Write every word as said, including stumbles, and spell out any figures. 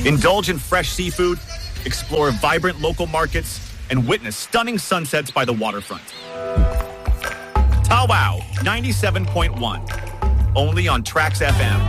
Indulge in fresh seafood, explore vibrant local markets, and witness stunning sunsets by the waterfront. Tawow ninety-seven point one, only on Trax F M.